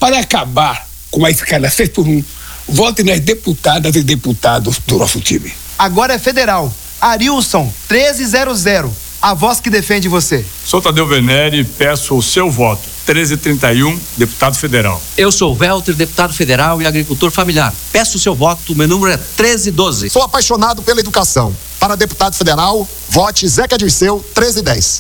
Para acabar com a escala 6x1, vote nas deputadas e deputados do nosso time. Agora é federal. Arilson, 1300. A voz que defende você. Sou Tadeu Venere e peço o seu voto. 1331, deputado federal. Eu sou Welter, deputado federal e agricultor familiar. Peço o seu voto, meu número é 1312. Sou apaixonado pela educação. Para deputado federal, vote Zeca Dirceu, 1310.